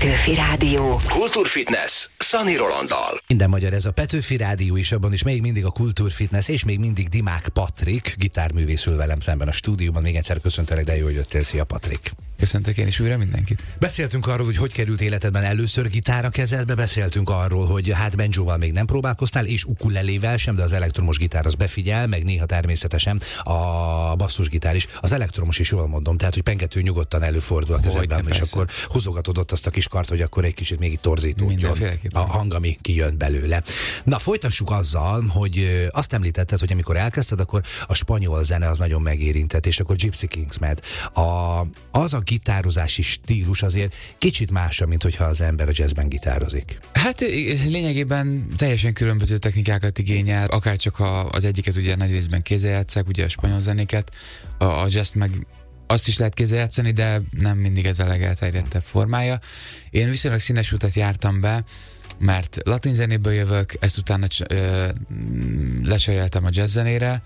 Petőfi Rádió. Kultúrfitness Szani Rolanddal. Minden magyar, ez a Petőfi Rádió is, abban is még mindig a Kultúrfitness, és még mindig Dimák Patrik, gitárművész ül velem szemben a stúdióban. Még egyszer köszöntelek, de jó, hogy jöttél. Szia, Patrik! Köszöntök én is újra mindenkit. Beszéltünk arról, hogy hogy került életedben először gitár a kezedbe, beszéltünk arról, hogy hát banjóval még nem próbálkoztál, és ukulelével sem, de az elektromos gitár az befigyel, meg néha természetesen a basszusgitár is. Az elektromos is jól mondom, tehát hogy pengető nyugodtan előfordul a kezedben, és akkor húzogatod ott azt a kis kart, hogy akkor egy kicsit még itt torzítódjon a hang, ami kijön belőle. Na, folytassuk azzal, hogy azt említetted, hogy amikor elkezdted, akkor a spanyol zene az nagyon megérintett, és akkor Gypsy Kings Mad. Az a gitározási stílus azért kicsit másabb, mint hogyha az ember a jazzben gitározik. Hát lényegében teljesen különböző technikákat igényel, akár csak az egyiket ugye nagy részben kézzel játsszák, ugye a spanyol zenéket, a jazz meg azt is lehet kézzel játszani, de nem mindig ez a legelterjedtebb formája. Én viszonylag színes utat jártam be, mert latin zenéből jövök, ezt utána lecseréltem a jazz zenére,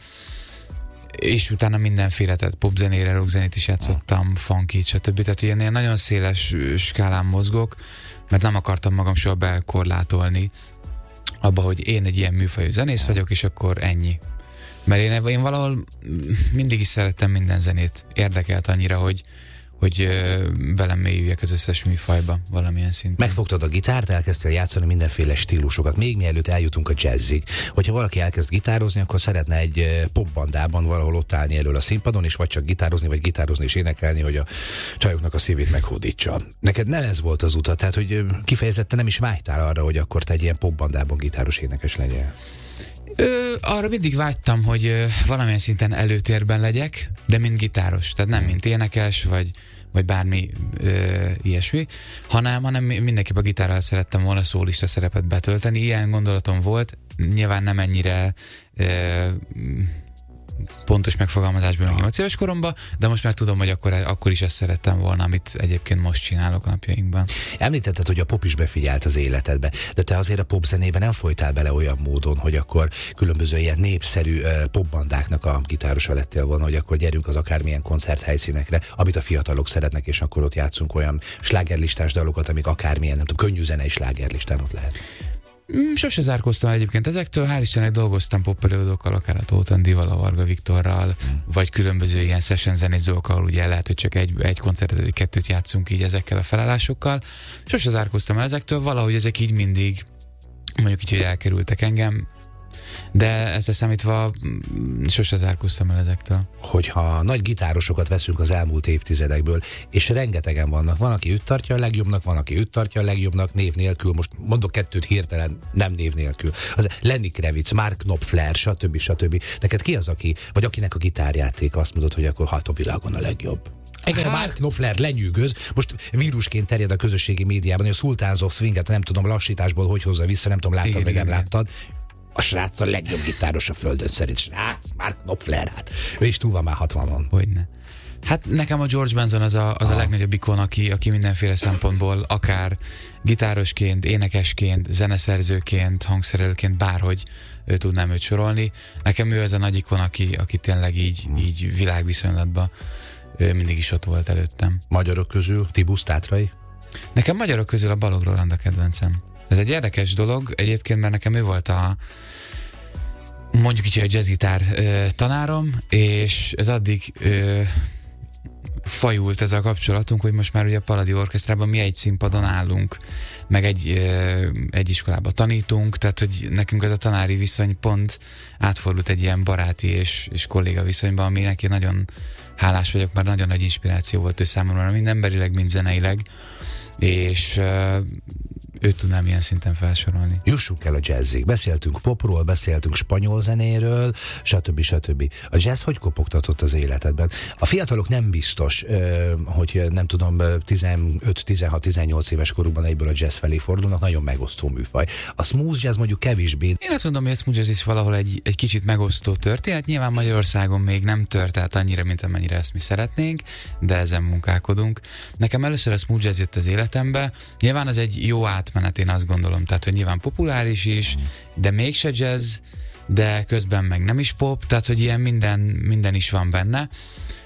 és utána mindenféle, tehát popzenére, rockzenét is játszottam, funkit, stb. Tehát ilyen nagyon széles skálán mozgok, mert nem akartam magam soha bekorlátolni abba, hogy én egy ilyen műfajú zenész vagyok, és akkor ennyi. Mert én valahol mindig is szerettem minden zenét. Érdekelt annyira, hogy belemélyüljek az összes műfajba valamilyen szinten. Megfogtad a gitárt, elkezdtél játszani mindenféle stílusokat, még mielőtt eljutunk a jazzig. Hogyha valaki elkezd gitározni, akkor szeretne egy popbandában valahol ott állni elől a színpadon, és vagy csak gitározni, vagy gitározni és énekelni, hogy a csajoknak a szívét meghódítsa. Neked nem ez volt az utat, tehát hogy kifejezetten nem is vágytál arra, hogy akkor te egy ilyen popbandában gitáros énekes legyél. Arra mindig vágytam, hogy valamilyen szinten előtérben legyek, de mint gitáros, tehát nem mint énekes, vagy bármi ilyesmi, hanem mindenképp a gitárral szerettem volna szólista szerepet betölteni. Ilyen gondolatom volt, nyilván nem ennyire pontos megfogalmazásban 8 éves koromban, de most már tudom, hogy akkor is ezt szerettem volna, amit egyébként most csinálok napjainkban. Említetted, hogy a pop is befigyelt az életedbe, de te azért a popzenében nem folytál bele olyan módon, hogy akkor különböző ilyen népszerű popbandáknak a gitárosa lettél volna, hogy akkor gyerünk az akármilyen koncerthelyszínekre, amit a fiatalok szeretnek, és akkor ott játszunk olyan slágerlistás dalokat, amik akármilyen, nem tudom, könnyű zenei slágerlistán ott lehet. Sose zárkóztam egyébként ezektől, hál' Istennek dolgoztam poppelőadókkal, akár a Tóth Andival, a Varga Viktorral, vagy különböző ilyen session zenészőkkel, ugye lehet, hogy csak egy koncertet, vagy kettőt játszunk így ezekkel a felállásokkal. Sose zárkóztam el ezektől, valahogy ezek így mindig, mondjuk így, hogy elkerültek engem, de ezt számítva sose zárkóztam el ezektől. Hogyha nagy gitárosokat veszünk az elmúlt évtizedekből, és rengetegen vannak, van, aki őt tartja a legjobbnak, van, aki őt tartja a legjobbnak, név nélkül, most mondok kettőt hirtelen, nem név nélkül. Az Lenny Kravitz, Mark Knopfler, stb. Neked ki az, vagy akinek a gitárjáték azt mondod, hogy akkor hát a világon a legjobb? Igen, Mark Knopfler lenyűgöz, most vírusként terjed a közösségi médiában, hogy a Sultans of Swinget, nem tudom, lassításból hogy hozza vissza, nem tudom, láttad, vagy nem láttad. A srác a legjobb gitáros a földön szerint. Srác, Mark Knopfler, hát ő is túl van már 60-on. Hogyne. Hát nekem a George Benson az a legnagyobb ikon, aki mindenféle szempontból, akár gitárosként, énekesként, zeneszerzőként, hangszerelőként, bárhogy tudnám őt sorolni. Nekem ő az a nagy ikon, aki tényleg így világviszonylatban mindig is ott volt előttem. Magyarok közül Tibusz Tátrai? Nekem magyarok közül a Balogh Roland a kedvencem. Ez egy érdekes dolog egyébként, mert nekem ő volt mondjuk így a jazzgitár tanárom, és ez addig fajult ez a kapcsolatunk, hogy most már ugye a Palladi Orchestrában mi egy színpadon állunk, meg egy iskolában tanítunk, tehát hogy nekünk ez a tanári viszony pont átfordult egy ilyen baráti és kolléga viszonyba, ami neki nagyon hálás vagyok, mert nagyon nagy inspiráció volt ő számomra, mind emberileg, mind zeneileg, és őt tudnám ilyen szinten felsorolni. Jussunk el a jazzig. Beszéltünk popról, beszéltünk spanyol zenéről, stb. A jazz hogy kopogtatott az életedben? A fiatalok nem biztos, hogy nem tudom, 15-16-18 éves korukban egyből a jazz felé fordulnak, nagyon megosztó műfaj. A smooth jazz mondjuk kevésbé. Én azt mondom, hogy a smooth jazz is valahol egy kicsit megosztó történet. Nyilván Magyarországon még nem tört át annyira, mint amennyire ezt mi szeretnénk, de ezen munkálkodunk. Nekem először a smooth jazz jött az életembe. Nyilván az egy jó átmenet, én azt gondolom. Tehát, hogy nyilván populáris is, de mégse jazz, de közben meg nem is pop, tehát, hogy ilyen minden is van benne.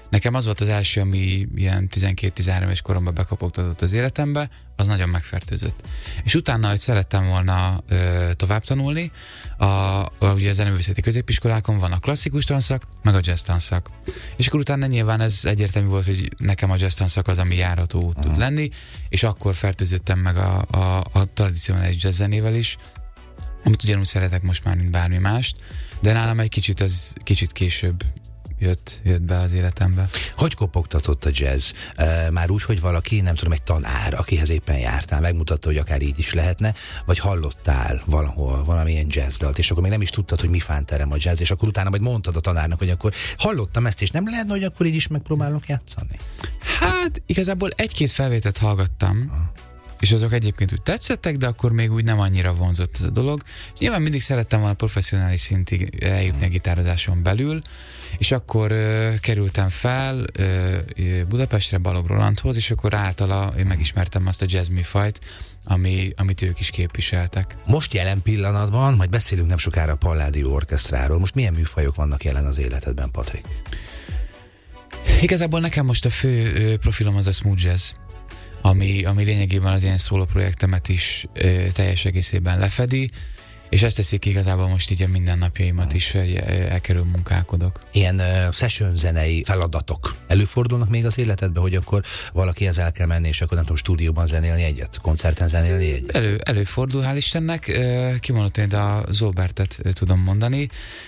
Nekem az volt az első, ami ilyen 12-13 éves koromban bekopogtatott az életembe, az nagyon megfertőzött. És utána, hogy szerettem volna tovább tanulni, ugye a zeneművészeti középiskolákon van a klasszikus tanszak, meg a jazz tanszak. És akkor utána nyilván ez egyértelmű volt, hogy nekem a jazz tanszak az, ami járható út tud lenni, és akkor fertőzöttem meg a tradicionális jazz zenével is, amit ugyanúgy szeretek most már, mint bármi mást, de nálam egy kicsit később jött be az életembe. Hogy kopogtatott a jazz? Már úgy, hogy valaki, nem tudom, egy tanár, akihez éppen jártál, megmutatta, hogy akár így is lehetne, vagy hallottál valahol valamilyen jazzdalt, és akkor még nem is tudtad, hogy mi fánterem a jazz, és akkor utána majd mondtad a tanárnak, hogy akkor hallottam ezt, és nem lehetne, hogy akkor így is megpróbálok játszani? Hát igazából egy-két felvételt hallgattam, és azok egyébként úgy tetszettek, de akkor még úgy nem annyira vonzott ez a dolog. És nyilván mindig szerettem volna professzionális szintig eljutni a gitározáson belül, és akkor kerültem fel Budapestre Balogh Rolandhoz, és akkor általa én megismertem azt a jazz műfajt, amit ők is képviseltek. Most jelen pillanatban, majd beszélünk nem sokára a Palladio Orchestráról, most milyen műfajok vannak jelen az életedben, Patrik? Igazából nekem most a fő profilom az a smooth jazz, ami lényegében az ilyen szóló projektemet is teljes egészében lefedi, és ezt teszik igazából most így a mindennapjaimat is, hogy elkerül munkálkodok. Ilyen session zenei feladatok előfordulnak még az életedben, hogy akkor valaki ezzel kell menni, és akkor nem tudom, stúdióban zenélni egyet, koncerten zenélni egyet? Előfordul, hál' Istennek. Kimondottan ide a Zolbertet tudom mondani.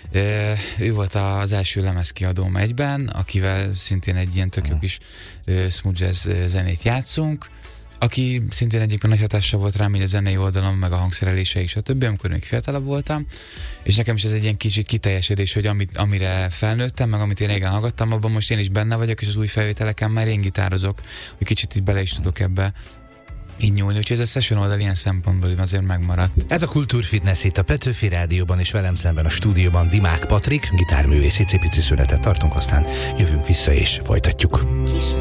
Ő volt az első lemezkiadóm egyben, akivel szintén egy ilyen tök jó kis smooth jazz zenét játszunk, aki szintén egyébként nagy hatással volt rám, így a zenei oldalon, meg a hangszerelése és a többi, amikor még fiatalabb voltam, és nekem is ez egy ilyen kicsit kiteljesedés, hogy amire felnőttem, meg amit én régen hallgattam, abban most én is benne vagyok, és az új felvételeken már én gitározok, hogy kicsit így bele is tudok ebbe így nyúlni, úgyhogy ez a session oldal ilyen szempontból azért megmaradt. Ez a Kultúrfitness itt a Petőfi Rádióban, és velem szemben a stúdióban Dimák Patrik, gitárművész. Pici szünetet tartunk, aztán jövünk vissza és folytatjuk.